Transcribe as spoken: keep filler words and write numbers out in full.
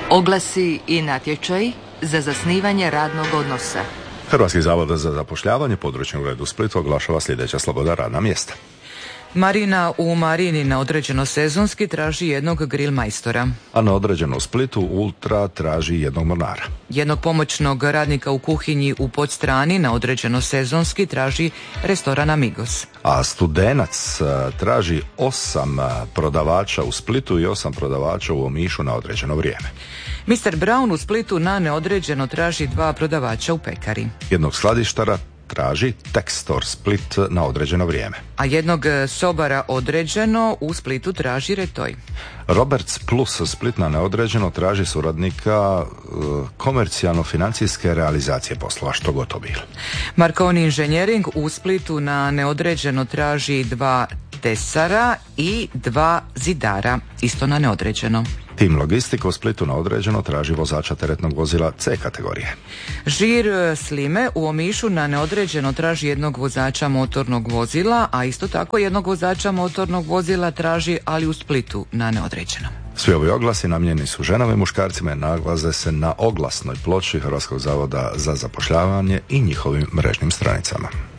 Oglasi i natječaj za zasnivanje radnog odnosa. Hrvatski zavod za zapošljavanje područni ured u Splitu oglašava sljedeća slobodna radna mjesta. Marina u Marini na određeno sezonski traži jednog grill majstora. A na određeno u Splitu Ultra traži jednog mornara. Jednog pomoćnog radnika u kuhinji u Podstrani na određeno sezonski traži restoran Amigos. A Studenac traži osam prodavača u Splitu i osam prodavača u Omišu na određeno vrijeme. mister Brown u Splitu na neodređeno traži dva prodavača u pekari. Jednog skladištara traži Textor Split na određeno vrijeme. A jednog sobara određeno u Splitu traži Retoj. Roberts Plus Split na neodređeno traži suradnika uh, komercijalno-financijske realizacije poslova, što god to bilo. Marconi Inženjering u Splitu na neodređeno traži dva tesara i dva zidara, isto na neodređeno. Tim Logistika u Splitu na određeno traži vozača teretnog vozila C kategorije. Žir Slime u Omišu na neodređeno traži jednog vozača motornog vozila, a isto tako jednog vozača motornog vozila traži, ali u Splitu na neodređeno. Svi ovi oglasi namijenjeni su ženama i muškarcima i nalaze se na oglasnoj ploči Hrvatskog zavoda za zapošljavanje i njihovim mrežnim stranicama.